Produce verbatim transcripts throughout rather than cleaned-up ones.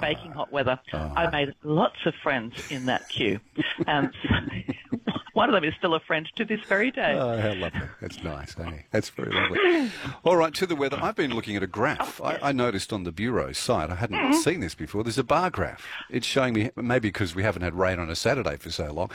baking hot weather. Oh. I made lots of friends in that queue. Um, so one of them is still a friend to this very day. Oh, how lovely. That's nice, eh? That's very lovely. All right, to the weather. I've been looking at a graph. Oh, yes. I, I noticed on the Bureau site, I hadn't Mm-hmm. seen this before, there's a bar graph. It's showing me, maybe because we haven't had rain on a Saturday for so long.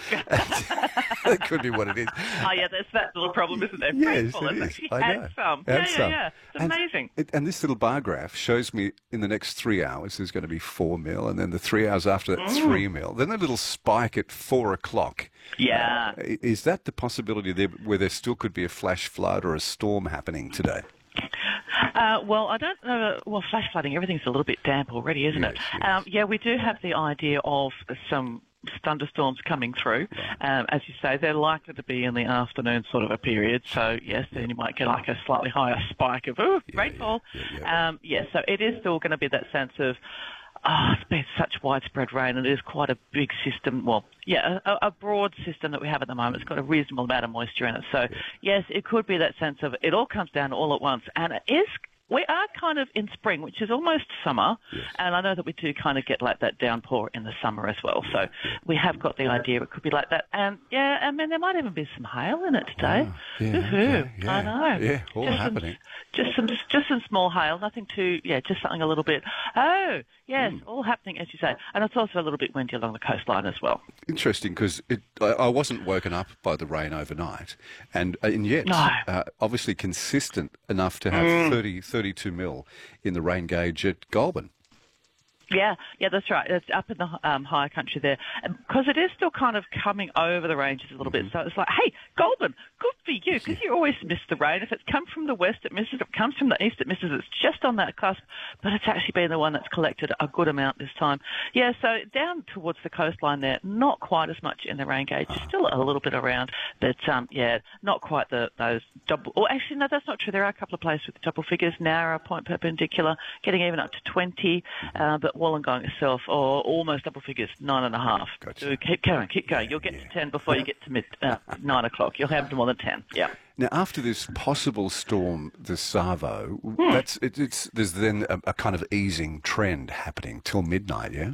That could be what it is. Oh, yeah, that's that little problem, isn't there? Yes, Rainfall it has is. actually I had know. some. Had yeah, some. yeah, yeah. It's And amazing. It, and this little bar graph shows me in the next three hours there's going to be four mil, and then the three hours after that, Mm. three mil. Then a little spike at four o'clock. Yeah. Uh, is that the possibility there where there still could be a flash flood or a storm happening today? Uh, well, I don't know. Well, flash flooding, everything's a little bit damp already, isn't Yes, it? yes. Um, yeah, we do have the idea of some thunderstorms coming through. Um, as you say, they're likely to be in the afternoon sort of a period. So, yes, then you might get like a slightly higher spike of, ooh, Yeah, rainfall. yeah, yeah, yeah. Um, yeah, so it is still going to be that sense of, oh, it's been such widespread rain, and it is quite a big system. Well, yeah, a, a broad system that we have at the moment. It's got a reasonable amount of moisture in it. So, yes, it could be that sense of it all comes down all at once. And it is, we are kind of in spring, which is almost summer. Yes. And I know that we do kind of get like that downpour in the summer as well. So we have got the idea it could be like that. And, yeah, I mean, there might even be some hail in it today. Ah, yeah, Woohoo. okay, yeah. I know. Yeah, all Just some- happening. just some, just some small hail, nothing too, yeah, just something a little bit. Oh, yes, Hmm. all happening as you say, and it's also a little bit windy along the coastline as well. Interesting, because I, I wasn't woken up by the rain overnight, and and yet No. uh, obviously consistent enough to have Mm. thirty, thirty-two mil in the rain gauge at Goulburn. Yeah, yeah, that's right. It's up in the um, higher country there, because it is still kind of coming over the ranges a little bit. So it's like, hey, Goulburn, good for you, because you always miss the rain. If it's come from the west, it misses. If it comes from the east, it misses. It's just on that cusp, but it's actually been the one that's collected a good amount this time. Yeah, so down towards the coastline there, not quite as much in the rain gauge. Still a little bit around, but um, yeah, not quite the those double. Or actually, no, that's not true. There are a couple of places with double figures. Narra, Point Perpendicular, getting even up to twenty, uh, but Wollongong itself, or almost double figures, nine and a half. Gotcha. So keep going, keep going. You'll get Yeah. to ten before you get to mid uh, nine o'clock. You'll have more than ten. Yeah. Now, after this possible storm, the Savo, Hmm. that's it, it's there's then a, a kind of easing trend happening till midnight, yeah.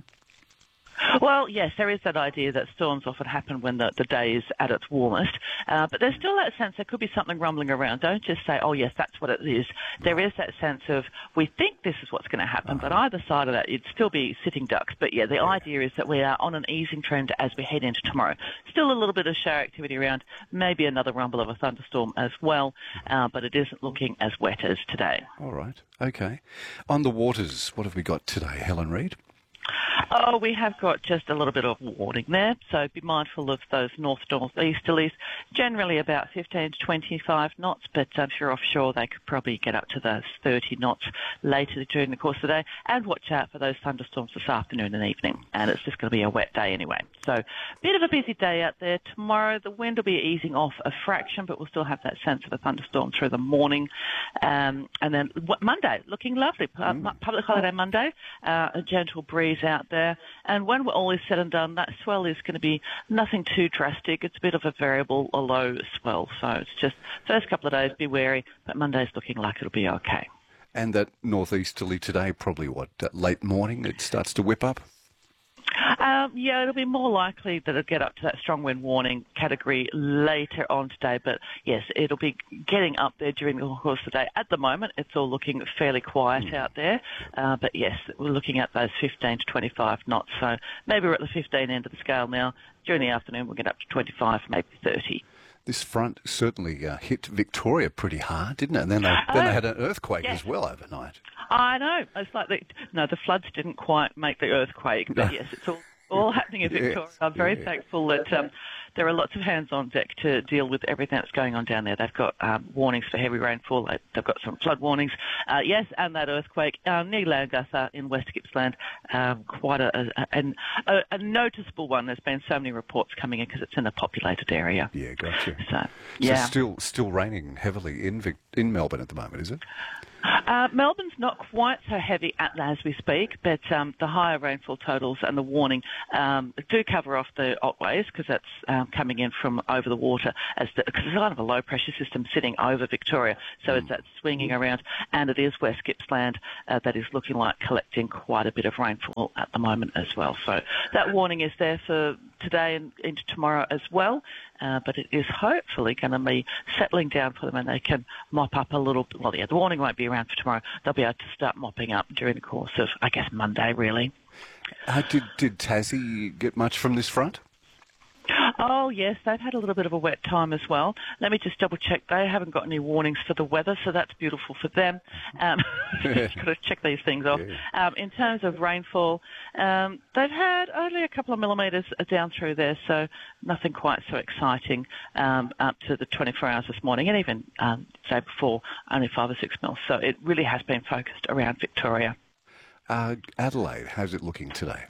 Well, yes, there is that idea that storms often happen when the, the day is at its warmest, uh, but there's still that sense there could be something rumbling around. Don't just say, oh, yes, that's what it is. There is that sense of we think this is what's going to happen, but either side of that, it'd still be sitting ducks. But, yeah, the idea is that we are on an easing trend as we head into tomorrow. Still a little bit of shower activity around, maybe another rumble of a thunderstorm as well, uh, but it isn't looking as wet as today. All right, okay. On the waters, what have we got today, Helen Reid? Oh, we have got just a little bit of warning there, so be mindful of those north-northeasterlies, generally about fifteen to twenty-five knots, but I'm sure offshore they could probably get up to those thirty knots later during the course of the day, and watch out for those thunderstorms this afternoon and evening, and it's just going to be a wet day anyway. So, bit of a busy day out there. Tomorrow the wind will be easing off a fraction, but we'll still have that sense of a thunderstorm through the morning, um, and then Monday, looking lovely, mm. public holiday Monday, uh, a gentle breeze out there, and when all is said and done, that swell is going to be nothing too drastic. It's a bit of a variable, a low swell, so it's just first couple of days, be wary, but Monday's looking like it'll be okay. And that northeasterly today, probably what, uh, late morning, it starts to whip up? Um, yeah, it'll be more likely that it'll get up to that strong wind warning category later on today. But yes, it'll be getting up there during the course of the day. At the moment, it's all looking fairly quiet mm. out there. Uh, but yes, we're looking at those fifteen to twenty-five knots. So maybe we're at the fifteen end of the scale now. During the afternoon, we'll get up to twenty-five, maybe thirty. This front certainly uh, hit Victoria pretty hard, didn't it? And then they, oh, then they had an earthquake yes. as well overnight. I know. It's like the, no, the floods didn't quite make the earthquake, but yes, it's all all happening in Victoria. Yes, I'm very yeah. thankful that um, there are lots of hands on deck to deal with everything that's going on down there. They've got um, warnings for heavy rainfall. They've got some flood warnings. Uh, yes, and that earthquake um, near Langasar in West Gippsland, um, quite a, a, a, a noticeable one. There's been so many reports coming in because it's in a populated area. Yeah, gotcha. So, So yeah. still, still raining heavily in Vic- in Melbourne at the moment, is it? Uh, Melbourne's not quite so heavy at, as we speak, but um, the higher rainfall totals and the warning um, do cover off the Otways because that's um, coming in from over the water as the, cause it's kind of a low pressure system sitting over Victoria, so mm. it's that swinging around, and it is West Gippsland uh, that is looking like collecting quite a bit of rainfall at the moment as well. So that warning is there for today and into tomorrow as well. Uh, but it is hopefully going to be settling down for them, and they can mop up a little. Well, yeah, the warning won't be around for tomorrow. They'll be able to start mopping up during the course of, I guess, Monday, really. Uh, did, did Tassie get much from this front? Oh, yes, they've had a little bit of a wet time as well. Let me just double check. They haven't got any warnings for the weather, so that's beautiful for them. Um, just got to check these things off. Yeah. Um, in terms of rainfall, um, they've had only a couple of millimetres down through there, so nothing quite so exciting um, up to the twenty-four hours this morning, and even um, day before, only five or six mils. So it really has been focused around Victoria. Uh, Adelaide, how's it looking today?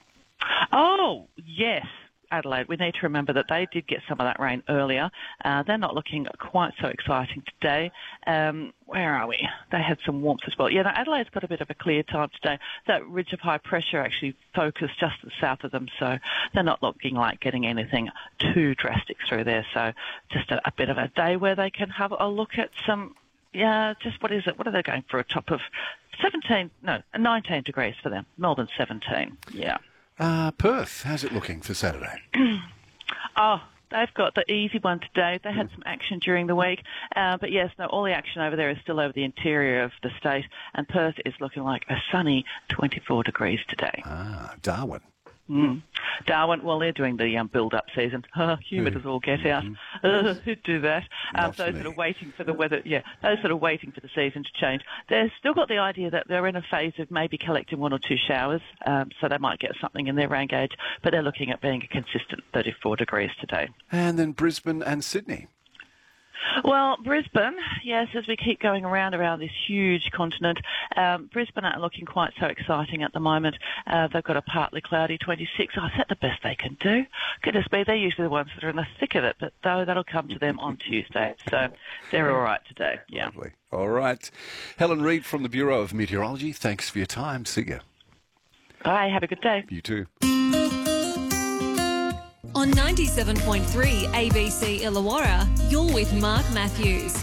Oh, yes. Adelaide, we need to remember that they did get some of that rain earlier. Uh, they're not looking quite so exciting today. Um, where are we? They had some warmth as well. Yeah, no, Adelaide's got a bit of a clear time today. That ridge of high pressure actually focused just south of them, so they're not looking like getting anything too drastic through there. So just a, a bit of a day where they can have a look at some, yeah, just what is it? What are they going for? A top of seventeen, no, nineteen degrees for them. Melbourne seventeen, yeah. Uh, Perth, how's it looking for Saturday? Oh, they've got the easy one today. They had some action during the week. Uh, but yes, no, all the action over there is still over the interior of the state. And Perth is looking like a sunny twenty-four degrees today. Ah, Darwin. Mm. Darwin, well, they're doing the um, build-up season. Oh, humid as all get out. Mm-hmm. Uh, who'd do that? Um, those me. that are waiting for the weather, yeah, those that are waiting for the season to change. They've still got the idea that they're in a phase of maybe collecting one or two showers, um, so they might get something in their rain gauge, but they're looking at being a consistent thirty-four degrees today. And then Brisbane and Sydney. Well, Brisbane, yes, as we keep going around around this huge continent, um, Brisbane aren't looking quite so exciting at the moment. Uh, they've got a partly cloudy twenty-six. Oh, is that the best they can do? Goodness me, they're usually the ones that are in the thick of it, but though that'll come to them on Tuesday. So they're all right today. Yeah. Lovely. All right. Helen Reid from the Bureau of Meteorology, thanks for your time. See you. Bye. Have a good day. You too. On ninety-seven point three A B C Illawarra, you're with Mark Matthews.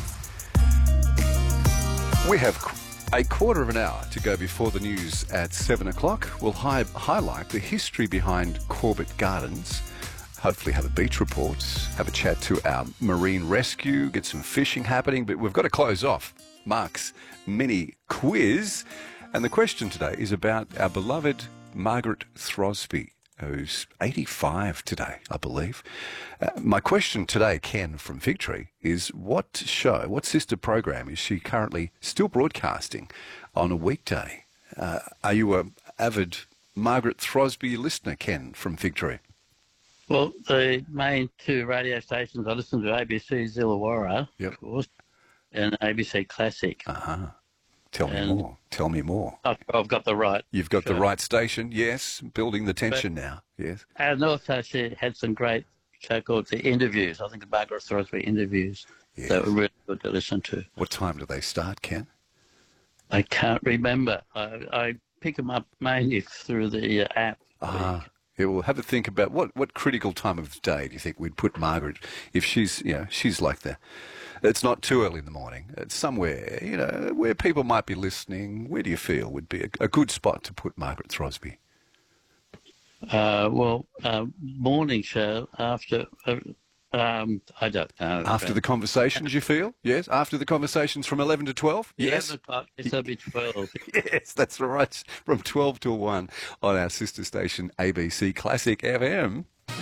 We have a quarter of an hour to go before the news at seven o'clock. We'll hi- highlight the history behind Corbett Gardens, hopefully have a beach report, have a chat to our marine rescue, get some fishing happening, but we've got to close off Mark's mini quiz. And the question today is about our beloved Margaret Throsby, who's eighty-five today, I believe. Uh, my question today, Ken from Victory, is what show, what sister program is she currently still broadcasting on a weekday? Uh, are you an avid Margaret Throsby listener, Ken from Victory? Well, the main two radio stations I listen to, A B C Illawarra, yep. of course, and A B C Classic. Uh-huh. Tell and me more. Tell me more. I've, I've got the right. You've got show. the right station, yes. Building the tension but, now, yes. And also she had some great show called The Interviews. I think the Margaret Throsby Interviews. Yes. That were really good to listen to. What time do they start, Ken? I can't remember. I, I pick them up mainly through the uh, app. Ah. Yeah, we'll have a think about what, what critical time of day do you think we'd put Margaret if she's, you know, she's like the, it's not too early in the morning. It's somewhere, you know, where people might be listening. Where do you feel would be a, a good spot to put Margaret Throsby? Uh, well, uh, morning show after, uh, um, I don't know. After the conversations, you feel? Yes, after the conversations from eleven to twelve? Yes. eleven o'clock, it's a bit twelve. Yes, that's right. From twelve till one on our sister station, A B C Classic F M.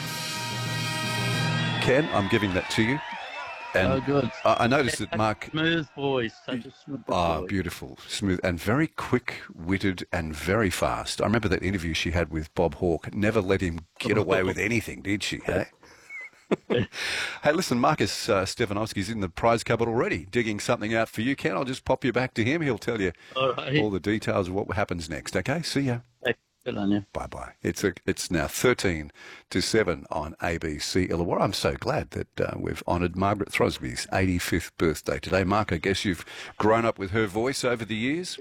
Ken, I'm giving that to you. And oh, good. I, I noticed that Mark... Smooth voice, such a smooth Ah, voice. beautiful, smooth, and very quick-witted and very fast. I remember that interview she had with Bob Hawke. Never let him get away with anything, did she? Hey, hey listen, Marcus uh, Stefanovsky's in the prize cupboard already, digging something out for you, Ken. I'll just pop you back to him. He'll tell you all, right. all the details of what happens next, okay? See ya. Good on you. Bye-bye. It's a, it's now thirteen to seven on A B C Illawarra. I'm so glad that uh, we've honoured Margaret Throsby's eighty-fifth birthday today. Mark, I guess you've grown up with her voice over the years?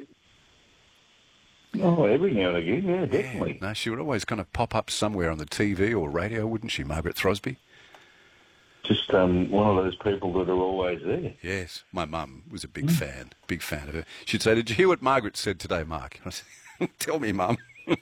Oh, every now and again, yeah, definitely. Yeah. No, she would always kind of pop up somewhere on the T V or radio, wouldn't she, Margaret Throsby? Just um, one of those people that are always there. Yes. My mum was a big mm. fan, big fan of her. She'd say, "Did you hear what Margaret said today, Mark?" I said, "Tell me, Mum."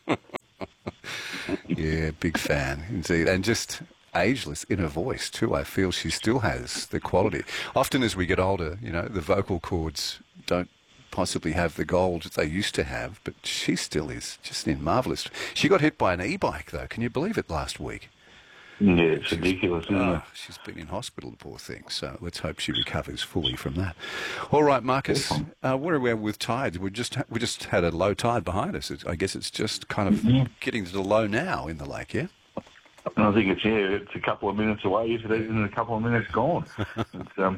Yeah, big fan indeed, and just ageless in her voice too. I feel she still has the quality. Often as we get older, you know, the vocal cords don't possibly have the gold that they used to have, but she still is just in marvellous. She got hit by an e-bike though. Can you believe it? Last week. Yeah, it's she's, ridiculous, isn't oh, it? She's been in hospital, the poor thing, so let's hope she recovers fully from that. All right, Marcus, uh, where are we with tides? We just ha- we just had a low tide behind us. It's, I guess it's just kind of mm-hmm. getting to the low now in the lake, yeah? And I think it's, yeah, it's a couple of minutes away, if it isn't a couple of minutes gone. It's um,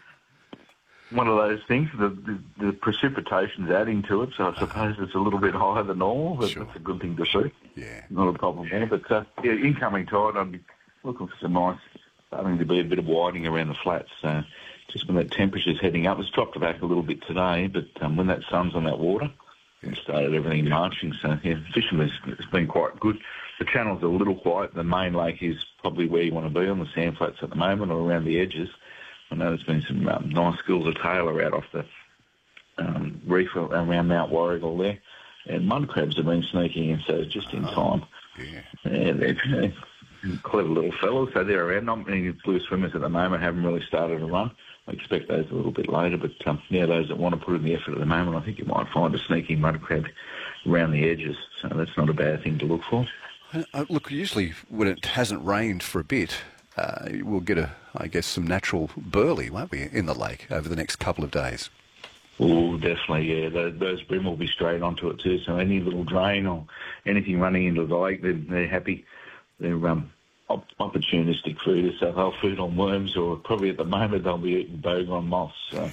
one of those things, the, the, the precipitation's adding to it, so I suppose it's a little bit higher than normal, but sure. That's a good thing to see. Yeah. Not a problem there, but uh, yeah, incoming tide, I'm looking for some nice, starting to be a bit of widening around the flats, so just when that temperature's heading up, it's dropped back a little bit today, but um, when that sun's on that water, it started everything marching, so yeah, fishing has, has been quite good. The channel's a little quiet, the main lake is probably where you want to be on the sand flats at the moment or around the edges. I know there's been some um, nice schools of tailor out off the um, reef around Mount Warrigal there. And mud crabs have been sneaking in, so just in time. Yeah. Yeah, they're, they're clever little fellows, so they're around. Not many blue swimmers at the moment, haven't really started to run. I expect those a little bit later, but um, yeah, those that want to put in the effort at the moment, I think you might find a sneaking mud crab around the edges, so that's not a bad thing to look for. Uh, look, usually when it hasn't rained for a bit, Uh, we'll get, a, I guess, some natural burley, won't we, in the lake over the next couple of days? Oh, definitely, yeah. Those, those brim will be straight onto it too. So any little drain or anything running into the lake, they're, they're happy. They're um, op- opportunistic feeders, so they'll feed on worms, or probably at the moment they'll be eating bogong moths. So.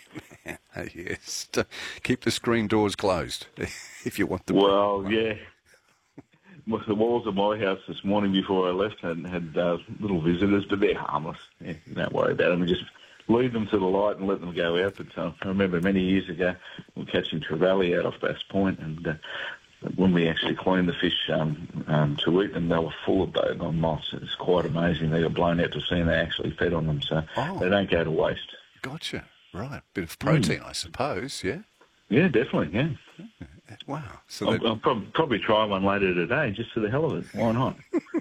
Yes, keep the screen doors closed if you want the. Well, yeah. The walls of my house this morning before I left had, had uh, little visitors, but they're harmless. Yeah, don't worry about them. Just lead them to the light and let them go out. But uh, I remember many years ago, we were catching trevally out off Bass Point, and uh, when we actually cleaned the fish um, um, to eat them, they were full of bogong moths. It's quite amazing. They got blown out to sea and they actually fed on them, so oh. they don't go to waste. Gotcha. Right. Bit of protein, mm. I suppose, yeah? Yeah, definitely, yeah. Wow. So I'll, I'll prob- probably try one later today, just for the hell of it. Why not?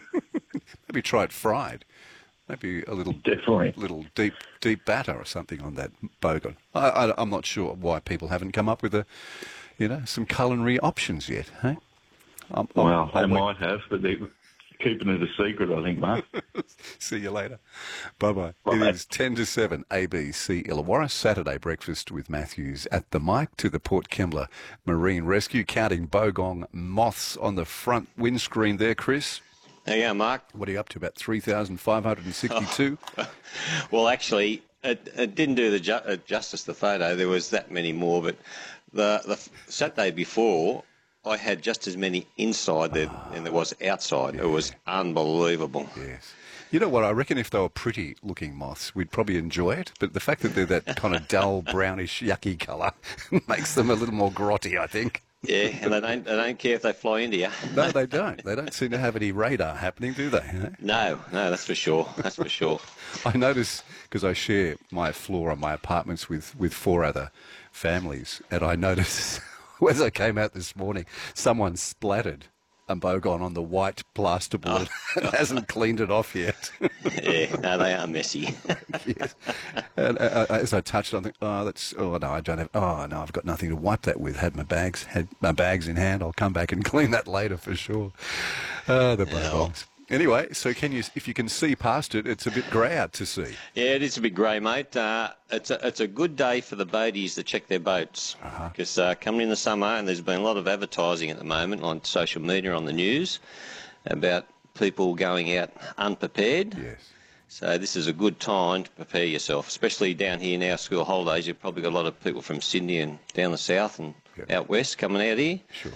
Maybe try it fried. Maybe a little definitely little deep deep batter or something on that bogan. I, I, I'm not sure why people haven't come up with a, you know, some culinary options yet. Hey? I'm, I'm, well, I'm they wait. might have, but they're keeping it a secret, I think, Mark. See you later. Bye-bye. Bye, it mate. is ten to seven, A B C Illawarra, Saturday breakfast with Matthews at the mic to the Port Kembla Marine Rescue, counting bogong moths on the front windscreen there, Chris. There you go, Mark. What are you up to, about three thousand five hundred sixty-two? Oh. Well, actually, it, it didn't do the ju- uh, justice the photo. There was that many more, but the, the Saturday before, I had just as many inside there ah, than there was outside. Yeah. It was unbelievable. Yes. You know what? I reckon if they were pretty-looking moths, we'd probably enjoy it. But the fact that they're that kind of dull, brownish, yucky colour makes them a little more grotty, I think. Yeah, and they don't, they don't care if they fly into you. No, they don't. They don't seem to have any radar happening, do they? No, no, that's for sure. That's for sure. I notice, because I share my floor on my apartments with, with four other families, and I noticed as I came out this morning, someone splattered a bogon on the white plasterboard oh. and hasn't cleaned it off yet. Yeah, no, they are messy. Yes. And uh, as I touched on, I think, oh, that's, oh, no, I don't have, oh, no, I've got nothing to wipe that with. Had my bags, had my bags in hand. I'll come back and clean that later for sure. Uh, the bogons. Anyway, so can you, if you can see past it, it's a bit grey out to sea. Yeah, it is a bit grey, mate. Uh, it's a it's a good day for the boaties to check their boats because uh-huh. uh, coming in the summer, and there's been a lot of advertising at the moment on social media, on the news, about people going out unprepared. Yes. So this is a good time to prepare yourself, especially down here now, school holidays. You've probably got a lot of people from Sydney and down the south and yep. out west coming out here. Sure.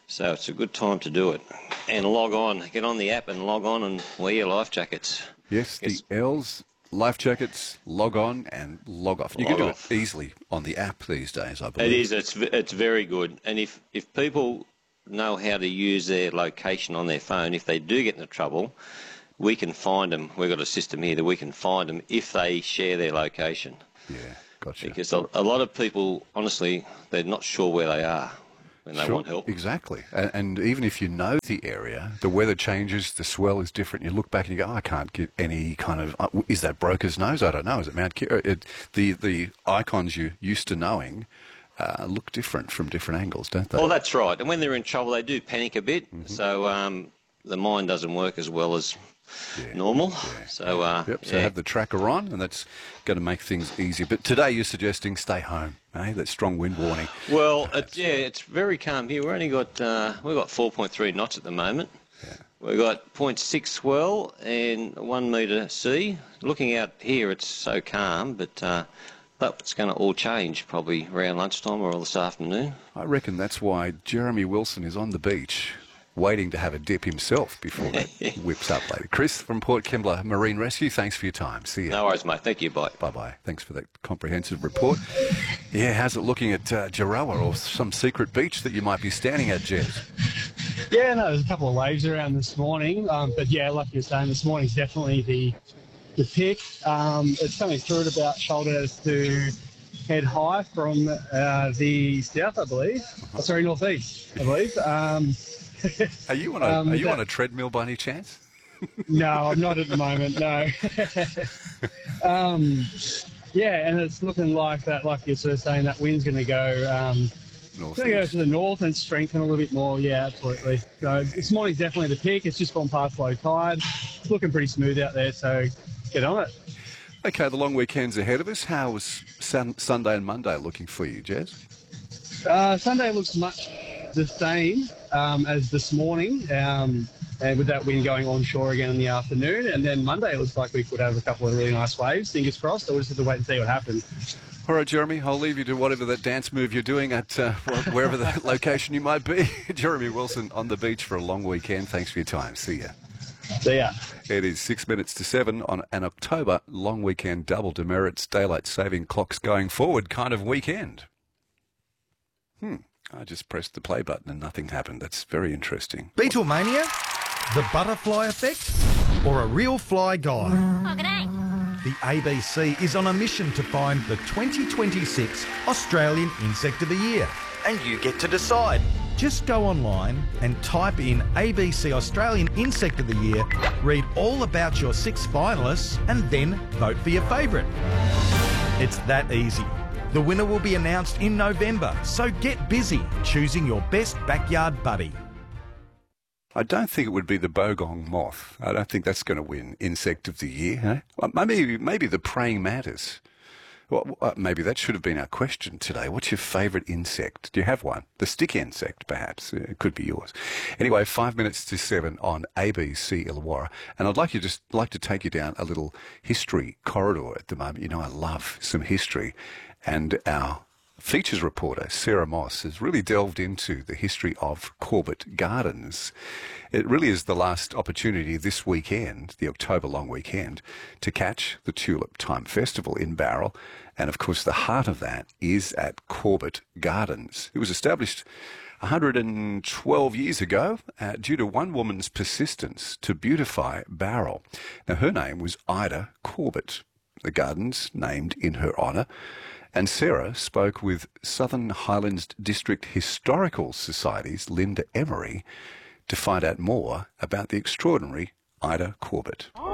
So it's a good time to do it. And log on, get on the app and log on and wear your life jackets. Yes, Yes. the L's, life jackets, log on and log off. You Log can do off. it easily on the app these days, I It believe. is, it's, v- it's very good. And if, if people know how to use their location on their phone, if they do get into trouble, we can find them. We've got a system here that we can find them if they share their location. Yeah, gotcha. Because a, a lot of people, honestly, they're not sure where they are when they Sure, want help. exactly. And, and even if you know the area, the weather changes, the swell is different. You look back and you go, oh, I can't get any kind of, uh, is that Broker's Nose? I don't know. Is it Mount Kira? It, the, the icons you're used to knowing uh, look different from different angles, don't they? Well, that's right. And when they're in trouble, they do panic a bit. Mm-hmm. So um, the mind doesn't work as well as normal. So, uh, Yep, so yeah. have the tracker on, and that's going to make things easier. But today you're suggesting stay home, eh? That strong wind warning. Well, it, yeah, it's very calm here. We've only got uh, we've got four point three knots at the moment. We've got zero point six swell and one metre sea. Looking out here, it's so calm, but uh, that's going to all change probably around lunchtime or this afternoon. I reckon that's why Jeremy Wilson is on the beach waiting to have a dip himself before it whips up later. Chris from Port Kembla Marine Rescue, thanks for your time. See you. No worries, mate. Thank you. Bye. Bye-bye. Thanks for that comprehensive report. Yeah, how's it looking at uh, Jarawa or some secret beach that you might be standing at, Jez? Yeah, no, there's a couple of waves around this morning, um, but yeah, like you're saying, this morning's definitely the the pick. Um, it's coming through at about shoulders to head high from uh, the south, I believe. Oh, sorry, northeast, I believe. Um, Are you on a, Um, are you that- on a treadmill by any chance? no, I'm not at the moment. No. um, yeah, and it's looking like that, like you're sort of saying, that wind's going to go. Um, North It's going to go east. to the north and strengthen a little bit more. Yeah, absolutely. So this morning's definitely the peak. It's just gone past low tide. It's looking pretty smooth out there, so get on it. Okay, the long weekend's ahead of us. How was sun- Sunday and Monday looking for you, Jez? Uh, Sunday looks much the same um, as this morning, um, and with that wind going onshore again in the afternoon. And then Monday it looks like we could have a couple of really nice waves. Fingers crossed. So we'll just have to wait and see what happens. All right, Jeremy, I'll leave you to whatever that dance move you're doing at uh, wh- wherever the location you might be. Jeremy Wilson on the beach for a long weekend. Thanks for your time. See ya. So yeah. It is six minutes to seven on an October long weekend double demerits daylight saving clocks going forward kind of weekend. Hmm. I just pressed the play button and nothing happened. That's very interesting. Beatlemania, the butterfly effect, or a real fly guy? Oh, g'day. The A B C is on a mission to find the twenty twenty-six Australian Insect of the Year. And you get to decide. Just go online and type in A B C Australian Insect of the Year, read all about your six finalists, and then vote for your favourite. It's that easy. The winner will be announced in November, so get busy choosing your best backyard buddy. I don't think it would be the bogong moth. I don't think that's going to win Insect of the Year. Eh? Well, maybe, maybe the praying mantis. Well, uh, maybe that should have been our question today. What's your favourite insect? Do you have one? The stick insect, perhaps. It could be yours. Anyway, five minutes to seven on A B C Illawarra. And I'd like you just like to take you down a little history corridor at the moment. You know, I love some history. And our features reporter, Sarah Moss, has really delved into the history of Corbett Gardens. It really is the last opportunity this weekend, the October long weekend, to catch the Tulip Time Festival in Bowral. And of course, the heart of that is at Corbett Gardens. It was established one hundred twelve years ago uh, due to one woman's persistence to beautify Bowral. Now, her name was Ida Corbett. The gardens named in her honour. And Sarah spoke with Southern Highlands District Historical Society's Linda Emery to find out more about the extraordinary Ida Corbett.